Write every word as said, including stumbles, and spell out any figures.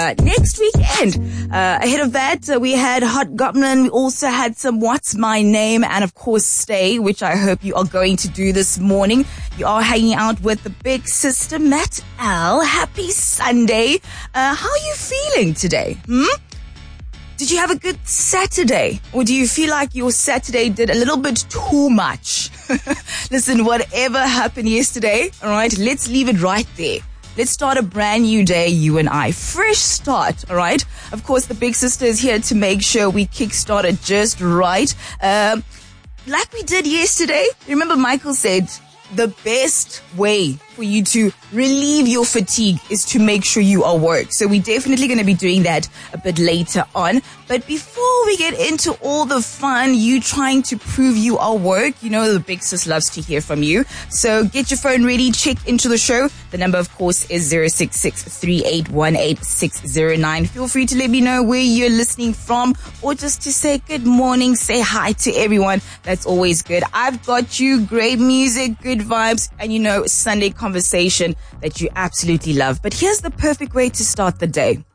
uh, next weekend. Uh, ahead of that, uh, we had Hot Goblin. We also had some What's My Name and, of course, Stay, which I hope you are going to do this morning. You are hanging out with the big sister, Matt L. Happy Sunday. Uh, how are you feeling today? Hmm? Did you have a good Saturday? Or do you feel like your Saturday did a little bit too much? Listen, whatever happened yesterday, all right, let's leave it right there. Let's start a brand new day, you and I. Fresh start, all right? Of course, the big sister is here to make sure we kickstart it just right. Um, like we did yesterday. Remember Michael said the best way for you to relieve your fatigue is to make sure you are work. So we're definitely going to be doing that a bit later on. But before we get into all the fun, you trying to prove you are work, you know the big sis loves to hear from you. So get your phone ready, check into the show. The number, of course, is zero six six, three eight one eight, six zero nine. Feel free to let me know where you're listening from or just to say good morning, say hi to everyone. That's always good. I've got you great music, good vibes, and you know, Sunday conversation that you absolutely love. But here's the perfect way to start the day.